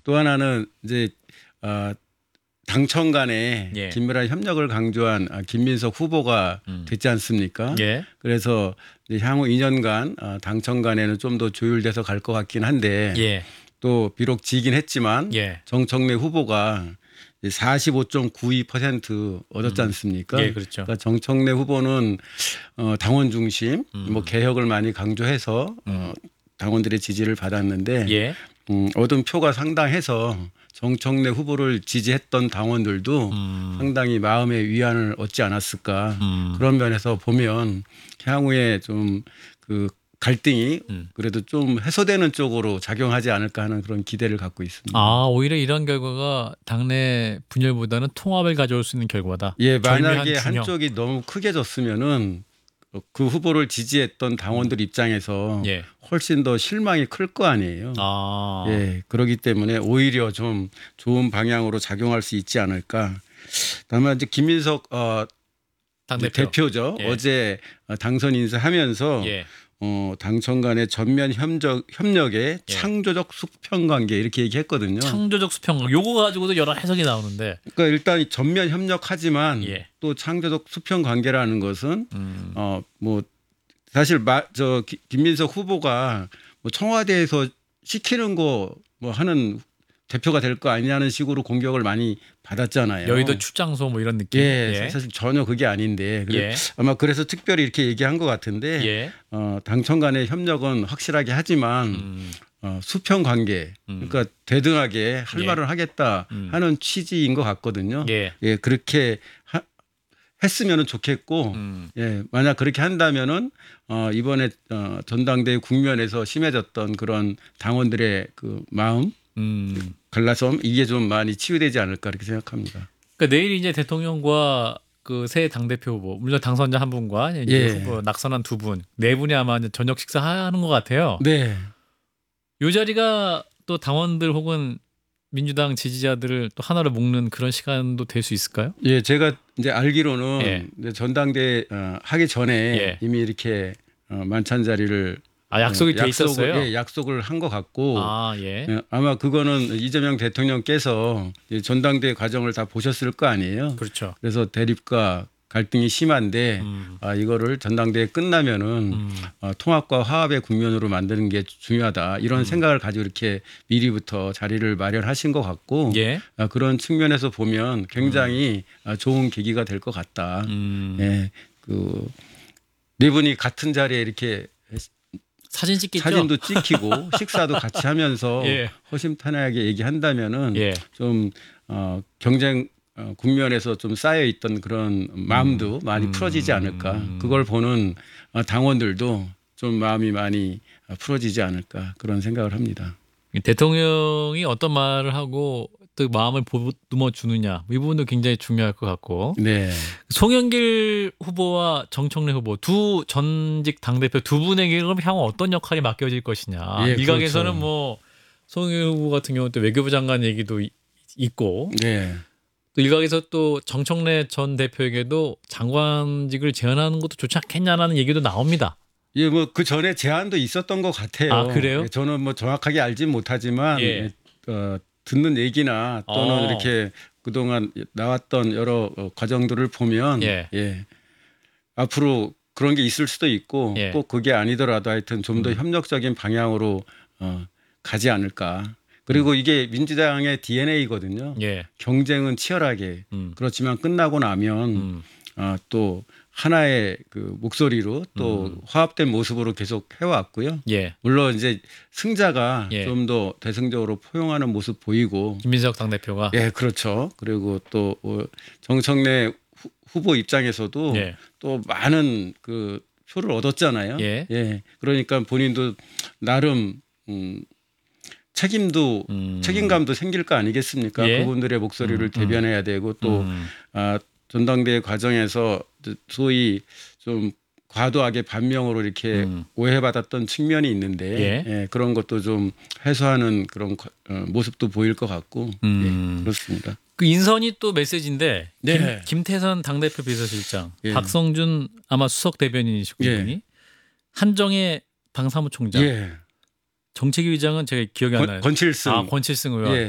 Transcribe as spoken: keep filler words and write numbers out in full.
또 하나는 이제 어, 당청 간에 예. 긴밀한 협력을 강조한 김민석 후보가 음. 됐지 않습니까? 예. 그래서 향후 이 년간 당청 간에는 좀 더 조율돼서 갈 것 같긴 한데 예. 또 비록 지긴 했지만 예. 정청래 후보가 사십오 점 구이 퍼센트 얻었지 않습니까? 예, 그렇죠. 그러니까 정청래 후보는 당원 중심, 음. 뭐 개혁을 많이 강조해서 음. 당원들의 지지를 받았는데 예. 음, 얻은 표가 상당해서 정청래 후보를 지지했던 당원들도 음. 상당히 마음의 위안을 얻지 않았을까. 음. 그런 면에서 보면 향후에 좀 그 갈등이 음. 그래도 좀 해소되는 쪽으로 작용하지 않을까 하는 그런 기대를 갖고 있습니다. 아, 오히려 이런 결과가 당내 분열보다는 통합을 가져올 수 있는 결과다. 예, 만약에 균형. 한쪽이 너무 크게 졌으면은 그 후보를 지지했던 당원들 음. 입장에서 예. 훨씬 더 실망이 클 거 아니에요. 아. 예, 그렇기 때문에 오히려 좀 좋은 방향으로 작용할 수 있지 않을까. 다만 이제 김민석 어, 당대표. 대표죠. 예. 어제 당선 인사하면서 예. 어, 당청 간의 전면 협력, 협력의 예. 창조적 수평 관계 이렇게 얘기했거든요. 창조적 수평. 요거 가지고도 여러 해석이 나오는데. 그러니까 일단 전면 협력하지만 예. 또 창조적 수평 관계라는 것은 음. 어, 뭐 사실 마, 저 김민석 후보가 뭐 청와대에서 시키는 거 뭐 하는 대표가 될 거 아니냐는 식으로 공격을 많이 받았잖아요. 여의도 출장소 뭐 이런 느낌. 예, 예. 사실 전혀 그게 아닌데 예. 아마 그래서 특별히 이렇게 얘기한 것 같은데 예. 어, 당청 간의 협력은 확실하게 하지만 음. 어, 수평 관계 음. 그러니까 대등하게 할 예. 말을 하겠다 음. 하는 취지인 것 같거든요. 예. 예, 그렇게 하, 했으면은 좋겠고 음. 예, 만약 그렇게 한다면은 어, 이번에 어, 전당대회 국면에서 심해졌던 그런 당원들의 그 마음 음. 갈라섬 이게 좀 많이 치유되지 않을까 이렇게 생각합니다. 그러니까 내일 이제 대통령과 그 새 당대표 후보 물론 당선자 한 분과 이제 예. 후보 낙선한 두 분 네 분이 아마 이제 저녁 식사하는 것 같아요. 네. 이 자리가 또 당원들 혹은 민주당 지지자들을 또 하나로 묶는 그런 시간도 될 수 있을까요? 예, 제가 이제 알기로는 예. 이제 전당대 어, 하기 전에 예. 이미 이렇게 어, 만찬 자리를 아, 약속이 돼 약속을, 있었어요. 예, 약속을 한 것 같고 아, 예. 예, 아마 그거는 이재명 대통령께서 전당대회 과정을 다 보셨을 거 아니에요. 그렇죠. 그래서 대립과 갈등이 심한데 음. 아, 이거를 전당대회 끝나면은 음. 어, 통합과 화합의 국면으로 만드는 게 중요하다 이런 음. 생각을 가지고 이렇게 미리부터 자리를 마련하신 것 같고 예. 아, 그런 측면에서 보면 굉장히 음. 좋은 계기가 될 것 같다. 음. 예, 그 네 분이 같은 자리에 이렇게 사진 찍겠죠? 사진도 찍히고 식사도 같이 하면서 예. 허심탄회하게 얘기한다면은 예. 좀 어, 경쟁 어, 국면에서 좀 쌓여 있던 그런 마음도 음. 많이 음. 풀어지지 않을까. 그걸 보는 어, 당원들도 좀 마음이 많이 풀어지지 않을까 그런 생각을 합니다. 대통령이 어떤 말을 하고 또 마음을 보듬어 주느냐 이 부분도 굉장히 중요할 것 같고. 네. 송영길 후보와 정청래 후보 두 전직 당대표 두 분에게 그럼 향후 어떤 역할이 맡겨질 것이냐. 예, 일각에서는 그렇죠. 뭐 송영길 후보 같은 경우는 또 외교부 장관 얘기도 있고 네. 또 일각에서 또 정청래 전 대표에게도 장관직을 제안하는 것도 좋지 않겠냐라는 얘기도 나옵니다. 예, 뭐 그 전에 제안도 있었던 것 같아요. 아, 그래요? 예, 저는 뭐 정확하게 알진 못하지만 예. 어, 듣는 얘기나 또는 어. 이렇게 그동안 나왔던 여러 과정들을 보면 예. 예. 앞으로 그런 게 있을 수도 있고 예. 꼭 그게 아니더라도 하여튼 좀 더 음. 협력적인 방향으로 어, 가지 않을까. 그리고 음. 이게 민주당의 디엔에이거든요. 예. 경쟁은 치열하게 음. 그렇지만 끝나고 나면 음. 어, 또 하나의 그 목소리로 또 음. 화합된 모습으로 계속 해왔고요. 예. 물론 이제 승자가 예. 좀 더 대승적으로 포용하는 모습 보이고. 김민석 당대표가. 예, 그렇죠. 그리고 또 정청래 후, 후보 입장에서도 예. 또 많은 그 표를 얻었잖아요. 예. 예. 그러니까 본인도 나름 음, 책임도 음. 책임감도 생길 거 아니겠습니까? 예. 그분들의 목소리를 음. 대변해야 되고 또 음. 아, 전당대회 과정에서 소위 좀 과도하게 반명으로 이렇게 음. 오해받았던 측면이 있는데 예. 예, 그런 것도 좀 해소하는 그런 어, 모습도 보일 것 같고 음. 예, 그렇습니다. 그 인선이 또 메시지인데 네. 김, 김태선 당대표 비서실장, 예. 박성준 아마 수석 대변인이시고 예. 이분이 한정혜 당사무총장, 예. 정책위 의장은 제가 기억이 안 나요. 권, 권칠승. 아, 권칠승 의원. 예.